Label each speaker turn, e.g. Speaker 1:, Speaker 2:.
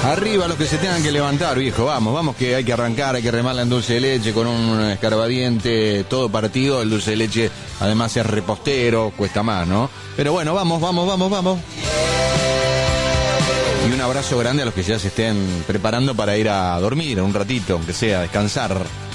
Speaker 1: Arriba los que se tengan que levantar, viejo, vamos que hay que arrancar, hay que remarla en dulce de leche con un escarbadiente todo partido. El dulce de leche además es repostero, cuesta más, ¿no? Pero bueno, vamos. Y un abrazo grande a los que ya se estén preparando para ir a dormir un ratito, aunque sea, a descansar.